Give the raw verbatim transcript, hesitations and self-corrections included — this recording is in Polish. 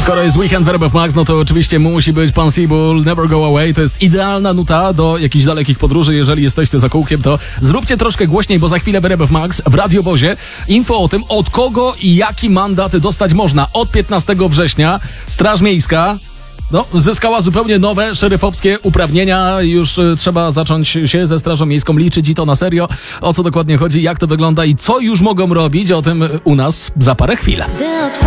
Skoro jest weekend w R M F Max, no to oczywiście musi być Pansable, Never Go Away. To jest idealna nuta do jakichś dalekich podróży. Jeżeli jesteście za kółkiem, to zróbcie troszkę głośniej, bo za chwilę w R M F Max, w Radiowozie, info o tym, od kogo i jaki mandat dostać można. Od piętnastego września Straż Miejska no, zyskała zupełnie nowe szeryfowskie uprawnienia. Już y, trzeba zacząć się ze Strażą Miejską liczyć i to na serio. O co dokładnie chodzi, jak to wygląda i co już mogą robić, o tym u nas za parę chwil.